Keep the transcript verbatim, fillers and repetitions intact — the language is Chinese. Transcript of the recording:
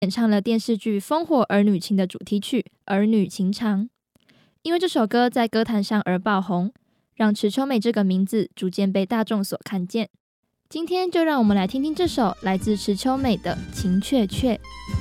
演唱了电视剧《烽火儿女情》的主题曲《儿女情长》。因为这首歌在歌坛上而爆红，让池秋美这个名字逐渐被大众所看见。今天就让我们来听听这首来自池秋美的《情雀雀》。